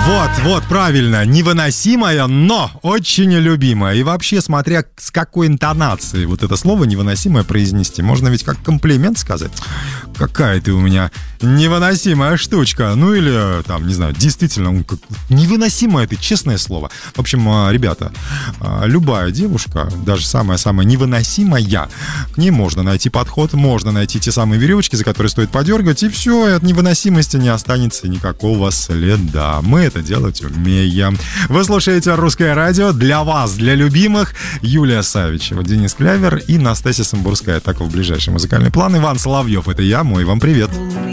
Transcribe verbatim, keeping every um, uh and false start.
Вот, вот, правильно, невыносимая, но очень любимая. И вообще, смотря с какой интонацией вот это слово невыносимое произнести, можно ведь как комплимент сказать. Какая ты у меня невыносимая штучка. Ну или, там, не знаю, действительно, невыносимая ты, честное слово. В общем, ребята, любая девушка, даже самая-самая невыносимая, к ней можно найти подход, можно найти те самые веревочки, за которые стоит подергать, и все, и от невыносимости не останется никакого следа. Мы это делать умеем. Вы слушаете «Русское радио». Для вас, для любимых, Юлия Савичева, Денис Клявер и Настасья Самбурская. Так в ближайший музыкальный план. Иван Соловьев, это я, мой вам привет.